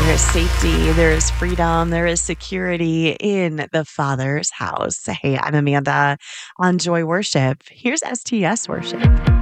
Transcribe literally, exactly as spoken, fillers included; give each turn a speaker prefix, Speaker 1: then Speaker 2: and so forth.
Speaker 1: There is safety, there is freedom, there is security in the Father's house. Hey, I'm Amanda on Joy Worship. Here's S T S Worship.